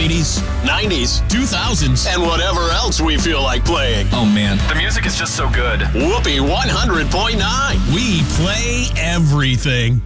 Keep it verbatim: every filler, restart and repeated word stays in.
eighties, nineties, two thousands, and whatever else we feel like playing. Oh, man. The music is just so good. Whoopee one hundred point nine. We play everything.